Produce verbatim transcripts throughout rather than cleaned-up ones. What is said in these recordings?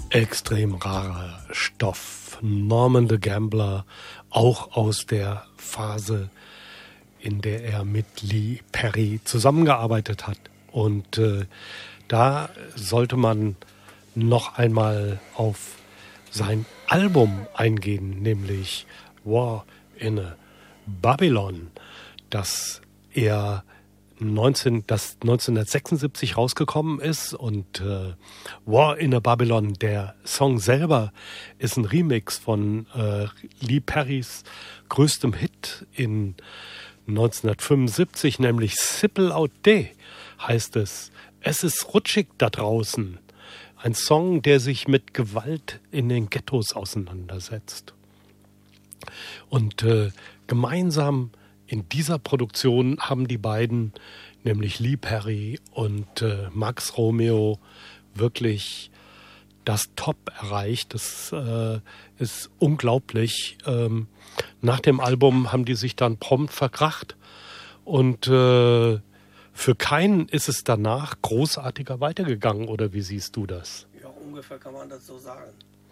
Extrem rarer Stoff. Norman the Gambler, auch aus der Phase, in der er mit Lee Perry zusammengearbeitet hat. Und äh, da sollte man noch einmal auf sein Album eingehen, nämlich War in a Babylon, das er neunzehn, das neunzehnhundertsechsundsiebzig rausgekommen ist. Und äh, War in a Babylon, der Song selber, ist ein Remix von äh, Lee Perrys größtem Hit in neunzehnhundertfünfundsiebzig, nämlich Sippel Out Day heißt es. Es ist rutschig da draußen. Ein Song, der sich mit Gewalt in den Ghettos auseinandersetzt. Und äh, gemeinsam in dieser Produktion haben die beiden, nämlich Lee Perry und äh, Max Romeo, wirklich das Top erreicht. Das äh, ist unglaublich. Ähm, nach dem Album haben die sich dann prompt verkracht. Und äh, für keinen ist es danach großartiger weitergegangen. Oder wie siehst du das? Ja, ungefähr kann man das so sagen.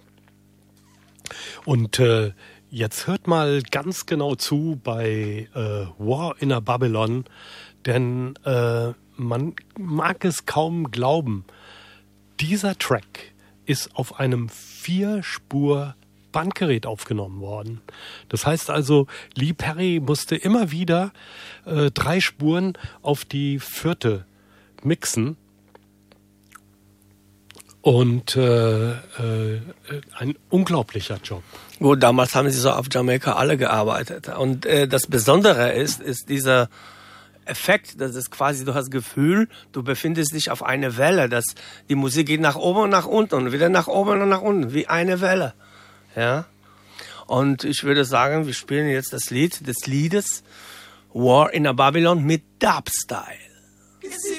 Und äh, jetzt hört mal ganz genau zu bei äh, War in a Babylon, denn äh, man mag es kaum glauben. Dieser Track ist auf einem Vier-Spur-Bandgerät aufgenommen worden. Das heißt also, Lee Perry musste immer wieder äh, drei Spuren auf die vierte mixen. Und äh, äh, ein unglaublicher Job. Gut, damals haben sie so auf Jamaika alle gearbeitet. Und äh, das Besondere ist, ist dieser Effekt, das ist quasi, du hast das Gefühl, du befindest dich auf einer Welle, dass die Musik geht nach oben und nach unten und wieder nach oben und nach unten, wie eine Welle. Ja. Und ich würde sagen, wir spielen jetzt das Lied des Liedes War in a Babylon mit Dub-Style.